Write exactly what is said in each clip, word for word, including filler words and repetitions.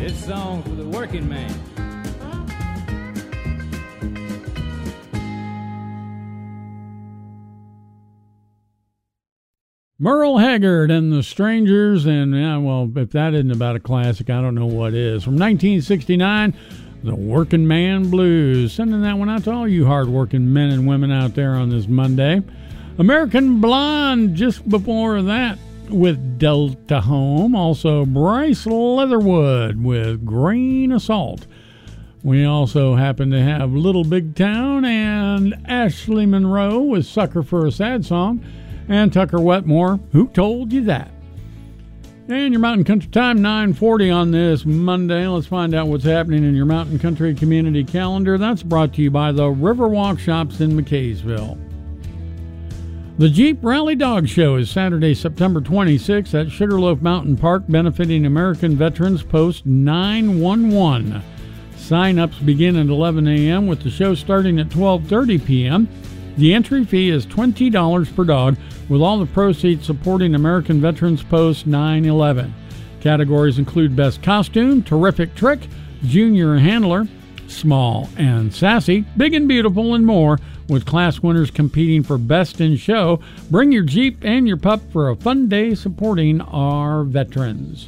This song for the working man. Merle Haggard and the Strangers, and yeah, well, if that isn't about a classic, I don't know what is. From nineteen sixty-nine, The Working Man Blues. Sending that one out to all you hard-working men and women out there on this Monday. American Blonde just before that with Delta Home. Also Bryce Leatherwood with Grain of Salt. We also happen to have Little Big Town and Ashley Monroe with Sucker for a Sad Song. And Tucker Wetmore, Who Told You That? And your Mountain Country time, nine forty on this Monday. Let's find out what's happening in your Mountain Country community calendar. That's brought to you by the Riverwalk Shops in McKaysville. The Jeep Rally Dog Show is Saturday, September twenty-sixth at Sugarloaf Mountain Park, benefiting American Veterans Post nine one one. Sign-ups begin at eleven a.m. with the show starting at twelve thirty p.m. The entry fee is twenty dollars per dog, with all the proceeds supporting American Veterans Post nine eleven. Categories include Best Costume, Terrific Trick, Junior Handler, Small and Sassy, Big and Beautiful, and more, with class winners competing for Best in Show. Bring your Jeep and your pup for a fun day supporting our veterans.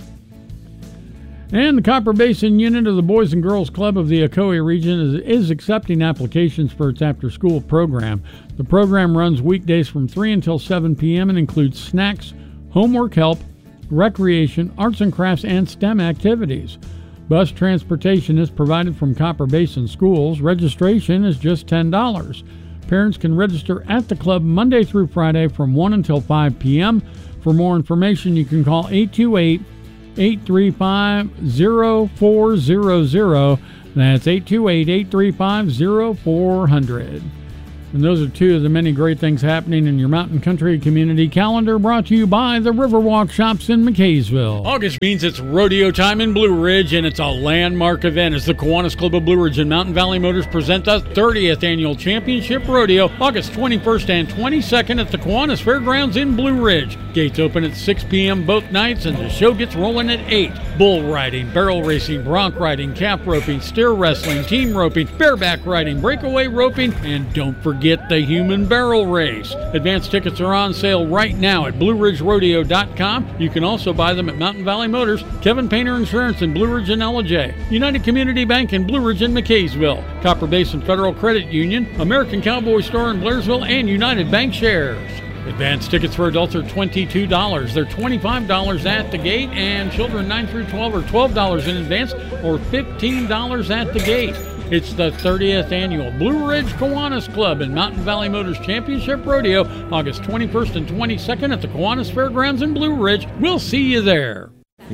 And the Copper Basin unit of the Boys and Girls Club of the Ocoee region is, is accepting applications for its after-school program. The program runs weekdays from three until seven p.m. and includes snacks, homework help, recreation, arts and crafts, and STEM activities. Bus transportation is provided from Copper Basin schools. Registration is just ten dollars. Parents can register at the club Monday through Friday from one until five p.m. For more information, you can call eight two eight, eight three five, zero four zero zero. That's eight two eight, eight three five, zero four zero zero. And those are two of the many great things happening in your Mountain Country community calendar, brought to you by the Riverwalk Shops in McKaysville. August means it's rodeo time in Blue Ridge, and it's a landmark event as the Kiwanis Club of Blue Ridge and Mountain Valley Motors present the thirtieth Annual Championship Rodeo, August twenty-first and twenty-second at the Kiwanis Fairgrounds in Blue Ridge. Gates open at six p.m. both nights, and the show gets rolling at eight. Bull riding, barrel racing, bronc riding, calf roping, steer wrestling, team roping, bareback riding, breakaway roping, and don't forget the human barrel race. Advance tickets are on sale right now at blue ridge rodeo dot com. You can also buy them at Mountain Valley Motors, Kevin Painter Insurance in Blue Ridge and L J, United Community Bank in Blue Ridge and McKaysville, Copper Basin Federal Credit Union, American Cowboy Store in Blairsville, and United Bank Shares. Advance tickets for adults are twenty-two dollars. They're twenty-five dollars at the gate, and children nine through twelve are twelve dollars in advance or fifteen dollars at the gate. It's the thirtieth Annual Blue Ridge Kiwanis Club and Mountain Valley Motors Championship Rodeo, August twenty-first and twenty-second at the Kiwanis Fairgrounds in Blue Ridge. We'll see you there.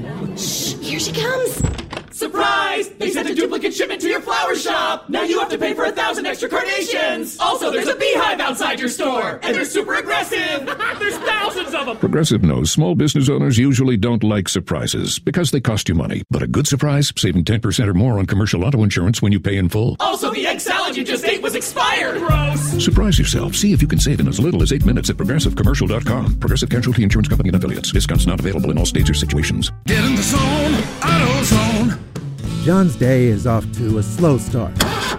Shh, here she comes. Surprise! They sent a duplicate shipment to your flower shop! Now you have to pay for a thousand extra carnations! Also, there's a beehive outside your store! And they're super aggressive! There's thousands of them! Progressive knows small business owners usually don't like surprises because they cost you money. But a good surprise, saving ten percent or more on commercial auto insurance when you pay in full. Also, the egg salad you just ate was expired! Gross! Surprise yourself. See if you can save in as little as eight minutes at progressive commercial dot com. Progressive Casualty Insurance Company and affiliates. Discounts not available in all states or situations. Get in the zone, AutoZone. John's day is off to a slow start.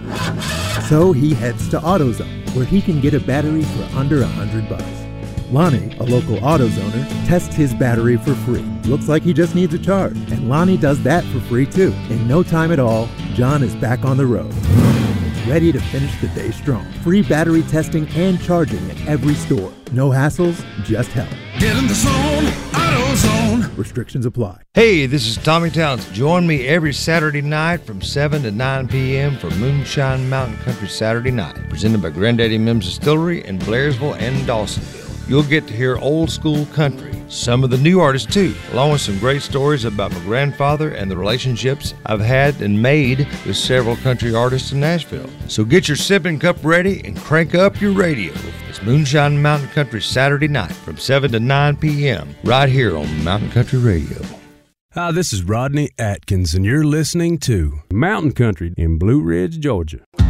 So he heads to AutoZone, where he can get a battery for under a hundred bucks. Lonnie, a local AutoZoner, tests his battery for free. Looks like he just needs a charge, and Lonnie does that for free too. In no time at all, John is back on the road, ready to finish the day strong. Free battery testing and charging at every store. No hassles, just help. Get in the zone, AutoZone. Restrictions apply. Hey, this is Tommy Towns. Join me every Saturday night from seven to nine p.m. for Moonshine Mountain Country Saturday Night, presented by Granddaddy Mims Distillery in Blairsville and Dawsonville. You'll get to hear old school country, some of the new artists too, along with some great stories about my grandfather and the relationships I've had and made with several country artists in Nashville. So get your sipping cup ready and crank up your radio. It's Moonshine Mountain Country Saturday night from seven to nine p.m. right here on Mountain Country Radio. Hi, this is Rodney Atkins, and you're listening to Mountain Country in Blue Ridge, Georgia.